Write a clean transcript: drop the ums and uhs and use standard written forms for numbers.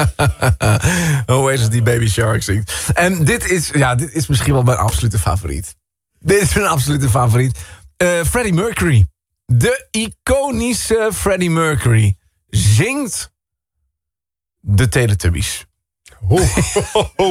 Oasis die Baby Shark zingt. En dit is misschien wel mijn absolute favoriet. Dit is mijn absolute favoriet. Freddie Mercury. De iconische Freddie Mercury zingt de Teletubbies.